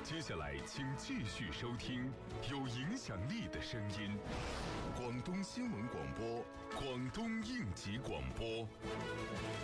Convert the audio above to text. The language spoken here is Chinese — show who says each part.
Speaker 1: 接下来，请继续收听有影响力的声音——广东新闻广播、广东应急广播。